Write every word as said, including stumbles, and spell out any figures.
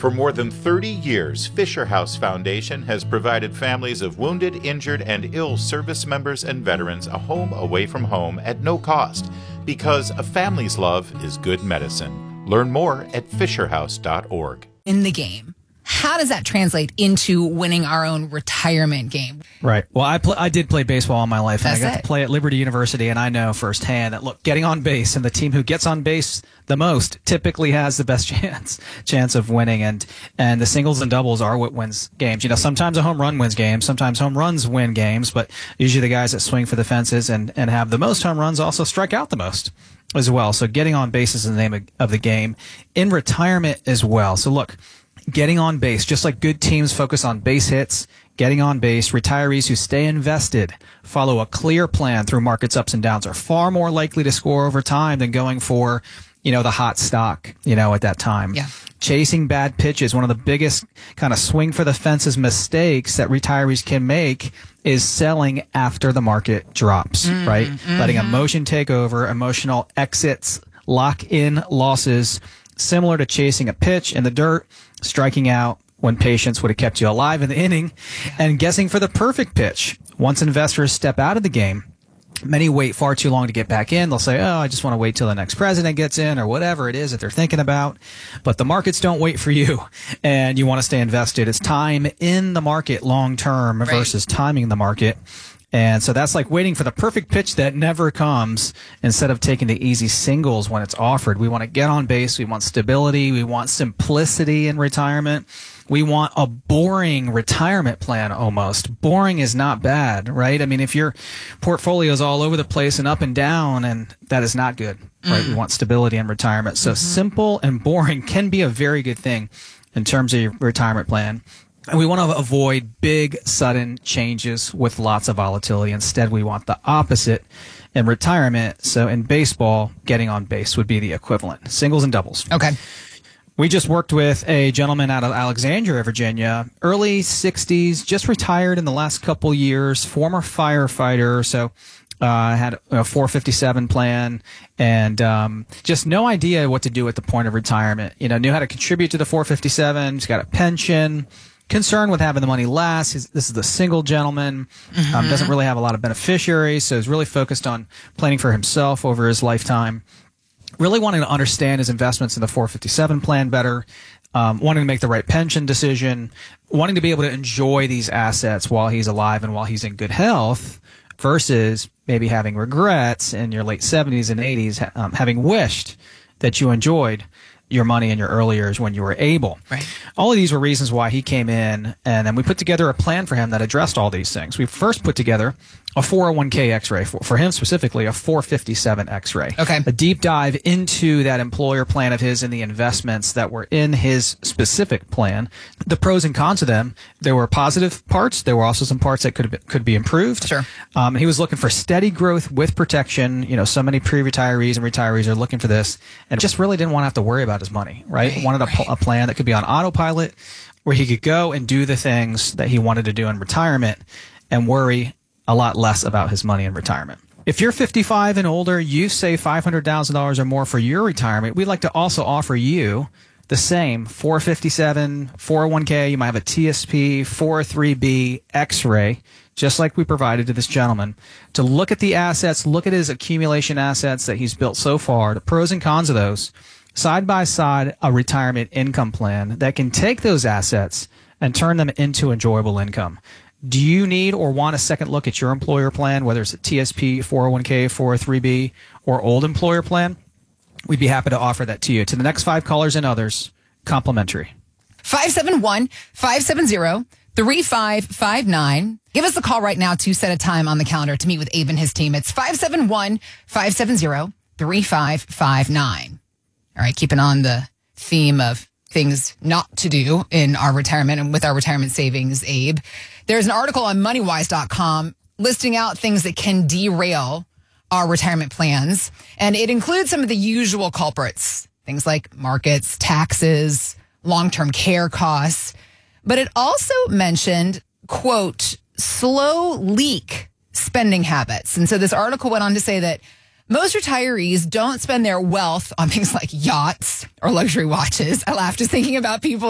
For more than thirty years, Fisher House Foundation has provided families of wounded, injured, and ill service members and veterans a home away from home at no cost, because a family's love is good medicine. Learn more at fisher house dot org. In the game, how does that translate into winning our own retirement game? Right. Well, I pl- I did play baseball all my life, and That's I got it. to play at Liberty University, and I know firsthand that, look, getting on base and the team who gets on base the most typically has the best chance chance of winning, and and the singles and doubles are what wins games. You know, sometimes a home run wins games, sometimes home runs win games, but usually the guys that swing for the fences and, and have the most home runs also strike out the most as well. So getting on base is the name of, of the game. In retirement as well. So look, getting on base, just like good teams focus on base hits, getting on base, retirees who stay invested, follow a clear plan through market's ups and downs, are far more likely to score over time than going for, you know, the hot stock, you know, at that time. Yeah. Chasing bad pitches, one of the biggest kind of swing for the fences mistakes that retirees can make is selling after the market drops, mm, right? Mm-hmm. Letting emotion take over, emotional exits, lock in losses, similar to chasing a pitch in the dirt, striking out when patience would have kept you alive in the inning, and guessing for the perfect pitch. Once investors step out of the game, many wait far too long to get back in. They'll say, oh, I just want to wait till the next president gets in, or whatever it is that they're thinking about. But the markets don't wait for you, and you want to stay invested. It's time in the market long term Right. versus timing the market. And so that's like waiting for the perfect pitch that never comes instead of taking the easy singles when it's offered. We want to get on base. We want stability. We want simplicity in retirement. We want a boring retirement plan almost. Boring is not bad, right? I mean, if your portfolio is all over the place and up and down, and that is not good, right? Mm. We want stability in retirement. So mm-hmm. simple and boring can be a very good thing in terms of your retirement plan. And we want to avoid big, sudden changes with lots of volatility. Instead, we want the opposite in retirement. So in baseball, getting on base would be the equivalent. Singles and doubles. Okay. We just worked with a gentleman out of Alexandria, Virginia, early sixties, just retired in the last couple years, former firefighter. So uh, had a four fifty-seven plan, and um, just no idea what to do at the point of retirement. You know, knew how to contribute to the four fifty-seven. He's got a pension. Concerned with having the money last. He's, this is the single gentleman. Mm-hmm. Um, doesn't really have a lot of beneficiaries, so he's really focused on planning for himself over his lifetime. Really wanting to understand his investments in the four fifty-seven plan better. Um, wanting to make the right pension decision. Wanting to be able to enjoy these assets while he's alive and while he's in good health, versus maybe having regrets in your late seventies and eighties, um, having wished that you enjoyed your money in your early years when you were able. Right. All of these were reasons why he came in, and then we put together a plan for him that addressed all these things. We first put together a four oh one k X-ray, for, for him specifically, a four fifty-seven X-ray. Okay. A deep dive into that employer plan of his and the investments that were in his specific plan, the pros and cons of them. There were positive parts. There were also some parts that could be, could be improved. Sure. Um, he was looking for steady growth with protection. You know, so many pre-retirees and retirees are looking for this, and just really didn't want to have to worry about his money, right? Right, Wanted a, right. a plan that could be on autopilot, where he could go and do the things that he wanted to do in retirement and worry a lot less about his money in retirement. If you're fifty-five and older, you save five hundred thousand dollars or more for your retirement, we'd like to also offer you the same four fifty-seven, four oh one k. You might have a T S P, four oh three B, X-ray, just like we provided to this gentleman, to look at the assets, look at his accumulation assets that he's built so far, the pros and cons of those, side by side, a retirement income plan that can take those assets and turn them into enjoyable income. Do you need or want a second look at your employer plan, whether it's a T S P, four oh one k, four oh three B, or old employer plan? We'd be happy to offer that to you. To the next five callers and others, complimentary. five seven one, five seven zero, three five five nine. Give us a call right now to set a time on the calendar to meet with Abe and his team. It's five seven one, five seven zero, three five five nine. All right, keeping on the theme of things not to do in our retirement and with our retirement savings, Abe. There's an article on money wise dot com listing out things that can derail our retirement plans. And it includes some of the usual culprits, things like markets, taxes, long-term care costs. But it also mentioned, quote, slow leak spending habits. And so this article went on to say that most retirees don't spend their wealth on things like yachts or luxury watches. I laughed just thinking about people